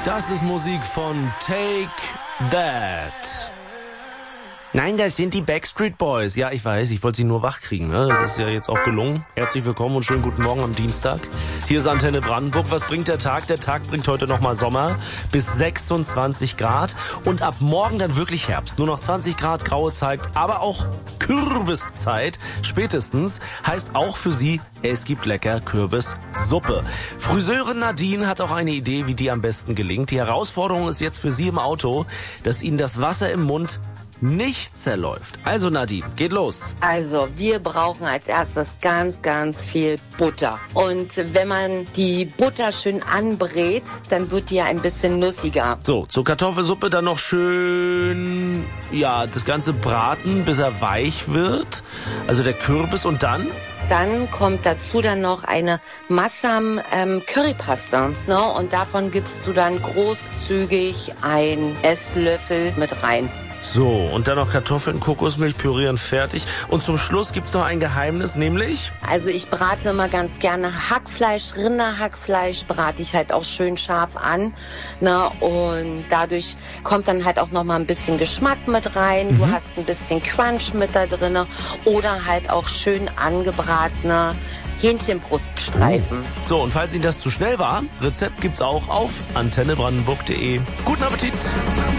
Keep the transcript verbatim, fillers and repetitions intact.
Das ist Musik von Take That. Nein, das sind die Backstreet Boys. Ja, ich weiß, ich wollte sie nur wach kriegen. Ne? Das ist ja jetzt auch gelungen. Herzlich willkommen und schönen guten Morgen am Dienstag. Hier ist Antenne Brandenburg. Was bringt der Tag? Der Tag bringt heute nochmal Sommer bis sechsundzwanzig Grad. Und ab morgen dann wirklich Herbst. Nur noch zwanzig Grad, graue Zeit, aber auch Kürbiszeit. Spätestens heißt auch für Sie, es gibt lecker Kürbissuppe. Friseurin Nadine hat auch eine Idee, wie die am besten gelingt. Die Herausforderung ist jetzt für Sie im Auto, dass Ihnen das Wasser im Mund nicht zerläuft. Also Nadine, geht los. Also wir brauchen als erstes ganz, ganz viel Butter. Und wenn man die Butter schön anbrät, dann wird die ja ein bisschen nussiger. So, zur Kartoffelsuppe dann noch schön, ja, das Ganze braten, bis er weich wird. Also der Kürbis und dann? Dann kommt dazu dann noch eine Massam ähm, Currypaste. Ne? Und davon gibst du dann großzügig einen Esslöffel mit rein. So, und dann noch Kartoffeln, Kokosmilch pürieren, fertig. Und zum Schluss gibt's noch ein Geheimnis, nämlich? Also ich brate immer ganz gerne Hackfleisch, Rinderhackfleisch, brate ich halt auch schön scharf an. Ne? Und dadurch kommt dann halt auch noch mal ein bisschen Geschmack mit rein. Mhm. Du hast ein bisschen Crunch mit da drin. Oder halt auch schön angebratene Hähnchenbruststreifen. So, und falls Ihnen das zu schnell war, Rezept gibt's auch auf antenne brandenburg punkt de. Guten Appetit!